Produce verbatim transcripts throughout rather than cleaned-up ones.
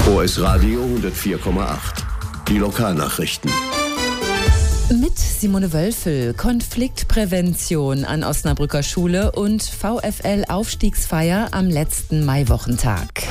O S Radio hundertvier Komma acht. Die Lokalnachrichten. Mit Simone Wölfel, Konfliktprävention an Osnabrücker Schule und VfL-Aufstiegsfeier am letzten Maiwochentag.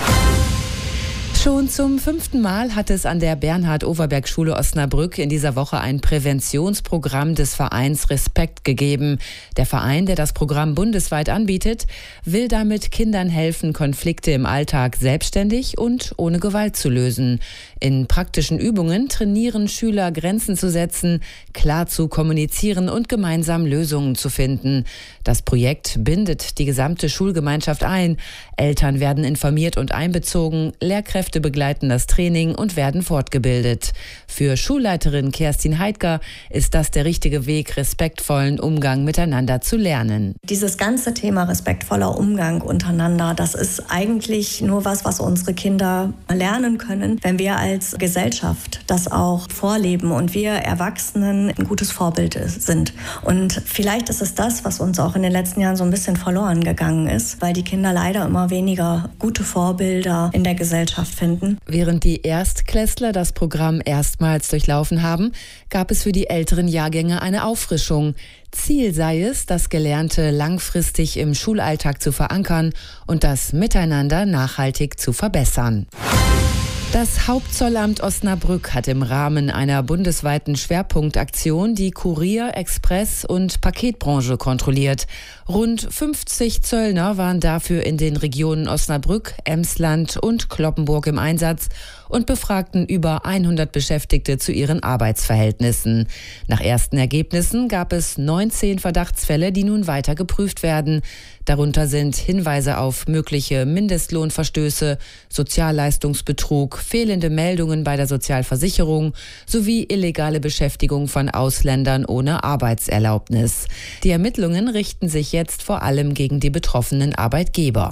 Schon zum fünften Mal hat es an der Bernhard-Overberg-Schule Osnabrück in dieser Woche ein Präventionsprogramm des Vereins Respekt gegeben. Der Verein, der das Programm bundesweit anbietet, will damit Kindern helfen, Konflikte im Alltag selbstständig und ohne Gewalt zu lösen. In praktischen Übungen trainieren Schüler, Grenzen zu setzen, klar zu kommunizieren und gemeinsam Lösungen zu finden. Das Projekt bindet die gesamte Schulgemeinschaft ein. Eltern werden informiert und einbezogen, Lehrkräfte begleiten das Training und werden fortgebildet. Für Schulleiterin Kerstin Heidger ist das der richtige Weg, respektvollen Umgang miteinander zu lernen. Dieses ganze Thema respektvoller Umgang untereinander, das ist eigentlich nur was, was unsere Kinder lernen können, wenn wir als Gesellschaft das auch vorleben und wir Erwachsenen ein gutes Vorbild sind. Und vielleicht ist es das, was uns auch in den letzten Jahren so ein bisschen verloren gegangen ist, weil die Kinder leider immer weniger gute Vorbilder in der Gesellschaft finden. Während die Erstklässler das Programm erstmals durchlaufen haben, gab es für die älteren Jahrgänge eine Auffrischung. Ziel sei es, das Gelernte langfristig im Schulalltag zu verankern und das Miteinander nachhaltig zu verbessern. Das Hauptzollamt Osnabrück hat im Rahmen einer bundesweiten Schwerpunktaktion die Kurier-, Express- und Paketbranche kontrolliert. Rund fünfzig Zöllner waren dafür in den Regionen Osnabrück, Emsland und Cloppenburg im Einsatz und befragten über hundert Beschäftigte zu ihren Arbeitsverhältnissen. Nach ersten Ergebnissen gab es neunzehn Verdachtsfälle, die nun weiter geprüft werden. Darunter sind Hinweise auf mögliche Mindestlohnverstöße, Sozialleistungsbetrug, fehlende Meldungen bei der Sozialversicherung sowie illegale Beschäftigung von Ausländern ohne Arbeitserlaubnis. Die Ermittlungen richten sich jetzt vor allem gegen die betroffenen Arbeitgeber.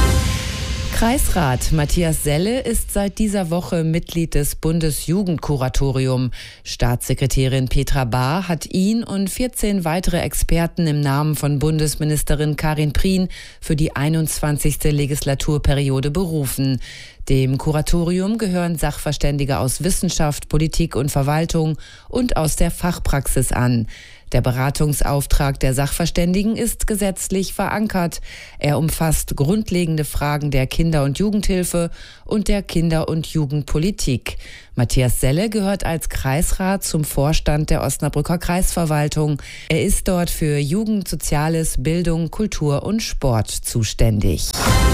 Kreisrat Matthias Selle ist seit dieser Woche Mitglied des Bundesjugendkuratorium. Staatssekretärin Petra Bahr hat ihn und vierzehn weitere Experten im Namen von Bundesministerin Karin Prien für die einundzwanzigste Legislaturperiode berufen. Dem Kuratorium gehören Sachverständige aus Wissenschaft, Politik und Verwaltung und aus der Fachpraxis an. Der Beratungsauftrag der Sachverständigen ist gesetzlich verankert. Er umfasst grundlegende Fragen der Kinder- und Jugendhilfe und der Kinder- und Jugendpolitik. Matthias Selle gehört als Kreisrat zum Vorstand der Osnabrücker Kreisverwaltung. Er ist dort für Jugend, Soziales, Bildung, Kultur und Sport zuständig.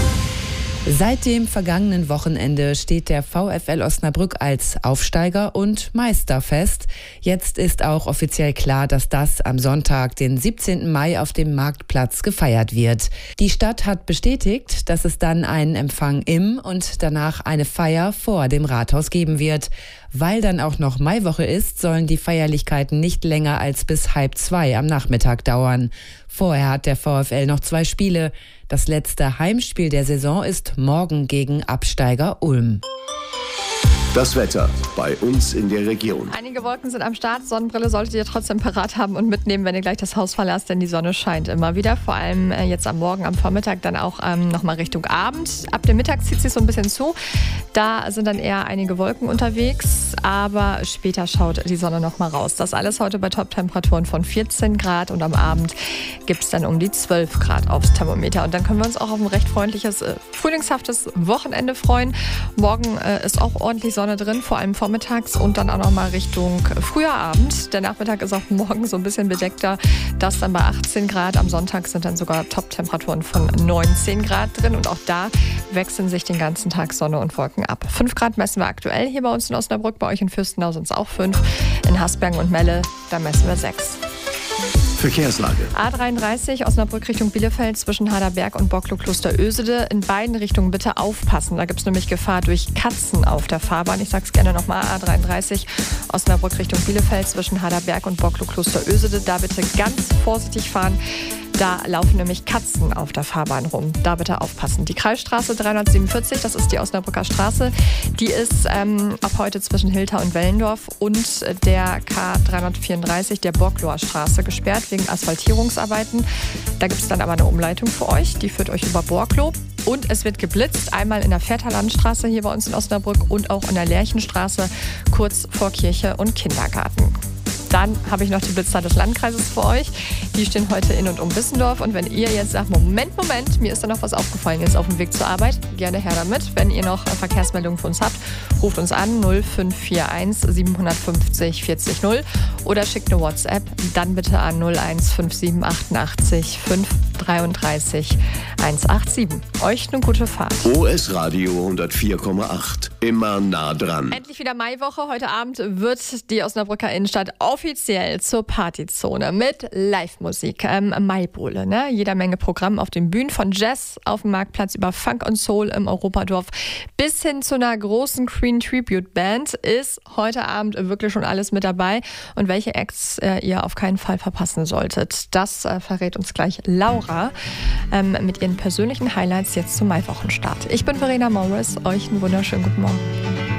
Seit dem vergangenen Wochenende steht der VfL Osnabrück als Aufsteiger und Meister fest. Jetzt ist auch offiziell klar, dass das am Sonntag, den siebzehnten Mai, auf dem Marktplatz gefeiert wird. Die Stadt hat bestätigt, dass es dann einen Empfang im und danach eine Feier vor dem Rathaus geben wird. Weil dann auch noch Maiwoche ist, sollen die Feierlichkeiten nicht länger als bis halb zwei am Nachmittag dauern. Vorher hat der VfL noch zwei Spiele. Das letzte Heimspiel der Saison ist morgen gegen Absteiger Ulm. Das Wetter bei uns in der Region. Einige Wolken sind am Start. Sonnenbrille solltet ihr trotzdem parat haben und mitnehmen, wenn ihr gleich das Haus verlasst, denn die Sonne scheint immer wieder. Vor allem äh, jetzt am Morgen, am Vormittag, dann auch ähm, nochmal Richtung Abend. Ab dem Mittag zieht es sich so ein bisschen zu. Da sind dann eher einige Wolken unterwegs, aber später schaut die Sonne nochmal raus. Das alles heute bei Top-Temperaturen von vierzehn Grad und am Abend gibt es dann um die zwölf Grad aufs Thermometer. Und dann können wir uns auch auf ein recht freundliches, äh, frühlingshaftes Wochenende freuen. Morgen äh, ist auch ordentlich Sonne drin, vor allem vormittags und dann auch noch mal Richtung früher Abend. Der Nachmittag ist auch morgen so ein bisschen bedeckter. Das dann bei achtzehn Grad. Am Sonntag sind dann sogar Top-Temperaturen von neunzehn Grad drin. Und auch da wechseln sich den ganzen Tag Sonne und Wolken ab. fünf Grad messen wir aktuell hier bei uns in Osnabrück. Bei euch in Fürstenau sind es auch fünf. In Hasbergen und Melle, da messen wir sechs. Verkehrslage. A dreiunddreißig Osnabrück Richtung Bielefeld zwischen Haderberg und Bocklo-Kloster-Ösede. In beiden Richtungen bitte aufpassen. Da gibt es nämlich Gefahr durch Katzen auf der Fahrbahn. Ich sage es gerne nochmal. A dreiunddreißig Osnabrück Richtung Bielefeld zwischen Haderberg und Bocklo-Kloster-Ösede. Da bitte ganz vorsichtig fahren. Da laufen nämlich Katzen auf der Fahrbahn rum. Da bitte aufpassen. Die Kreisstraße dreihundertsiebenundvierzig, das ist die Osnabrücker Straße, die ist ähm, ab heute zwischen Hilter und Wellendorf und der K dreihundertvierunddreißig, der Borkloer Straße, gesperrt wegen Asphaltierungsarbeiten. Da gibt es dann aber eine Umleitung für euch, die führt euch über Borklow. Und es wird geblitzt, einmal in der Fährter-Landstraße hier bei uns in Osnabrück und auch in der Lerchenstraße, kurz vor Kirche und Kindergarten. Dann habe ich noch die Blitzer des Landkreises für euch. Die stehen heute in und um Wissendorf. Und wenn ihr jetzt sagt, Moment, Moment, mir ist da noch was aufgefallen jetzt auf dem Weg zur Arbeit, gerne her damit. Wenn ihr noch Verkehrsmeldungen für uns habt, ruft uns an null fünf vier eins sieben fünf null vier null oder schickt eine WhatsApp. Dann bitte an null eins fünf sieben achtundachtzig fünf dreiunddreißig hundertsiebenundachtzig. Euch eine gute Fahrt. O S Radio hundertvier Komma acht. Immer nah dran. Endlich wieder Maiwoche. Heute Abend wird die Osnabrücker Innenstadt offiziell zur Partyzone mit Live-Musik. Ähm, Maibowle, ne? Jeder Menge Programm auf den Bühnen, von Jazz auf dem Marktplatz über Funk und Soul im Europadorf bis hin zu einer großen Queen Tribute Band ist heute Abend wirklich schon alles mit dabei. Und welche Acts äh, ihr auf keinen Fall verpassen solltet, das äh, verrät uns gleich Laura ähm, mit ihren persönlichen Highlights jetzt zum Maiwochenstart. Ich bin Verena Morris. Euch einen wunderschönen guten Morgen.